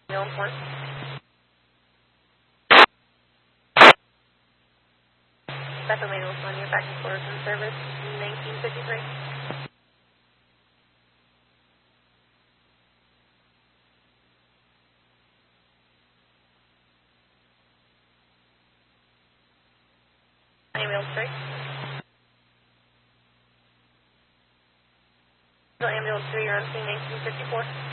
Ambulance 1. Bethel Ambulance 1, you're back in Fullerton service, 1953. Ambulance 3. Ambulance 3, you're on scene 1954.